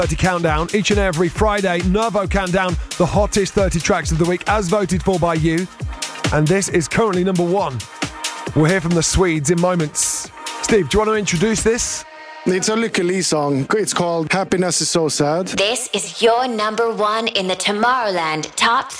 30 Countdown. Each and every Friday, Nervo count down the hottest 30 tracks of the week as voted for by you. And this is currently number 1. We'll hear from the Swedes in moments. Steve, do you want to introduce this? It's a Lykke Li song. It's called Happiness is So Sad. This is your number 1 in the Tomorrowland Top 30.